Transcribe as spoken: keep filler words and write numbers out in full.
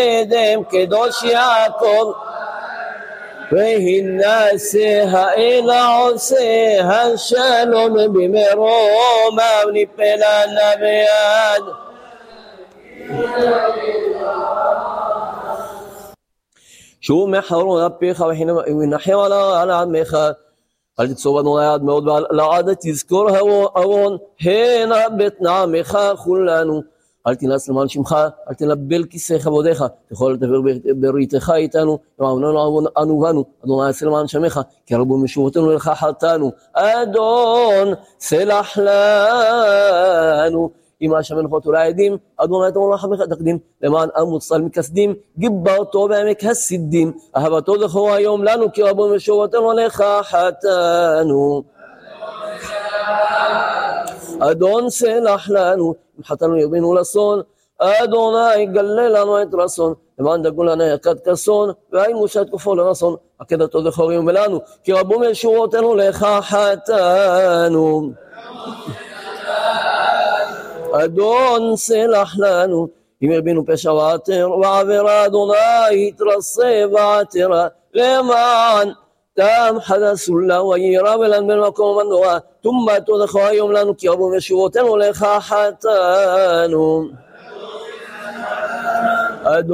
אדם קדוש יעקב והנשא האלה עושה השלום במרומיו נפלה נא ביד שהוא מחרון אפיך ונחם על עמך אל תצור בנו ליד מאוד ולעד תזכור אהרון הנה בית נעמך כולנו אל תנס למען שמך, אל תנבל כיסא כבודיך, תוכל לדבר בריתך איתנו, ועמנו אנו בנו, אדוני עשה למען שמך, כי רבו משורותינו לך חטאנו, אדון סלח לנו, אם השמן חוטו לעדים, אדוני תמור לחמך תקדים, למען המוצל מכסדים, גיברתו בעמק הסידים, אהבתו זכור היום לנו, כי רבו משורותינו לך חטאנו. אדון סלח לנו, אם חטאנו ירבינו לשון, אדוני גלה לנו את רסון, למען דגו לנו יקד כסון, והיינו שהתקופו לרסון, עקדתו זכור יום ולנו, כי רבו משורותינו לך חטאנו. אדון סלח לנו, אם ירבינו פשע ועתר, ועבירה אדוני התרסה ועתרה, למען תם חדסו לה ויירה ולן בין מקום ומנורה תומתו זכור היום לנו כי רבו משורותינו לך חטאנו.